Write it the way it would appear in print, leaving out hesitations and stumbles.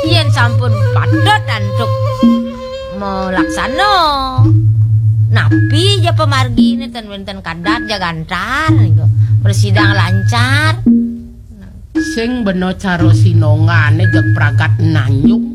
yen sampun padha tantuk melaksana napi ya pemargi ini wonten kadat jagantar niku persidang lancar sing beno cara sinongane jeg pragat nanyuk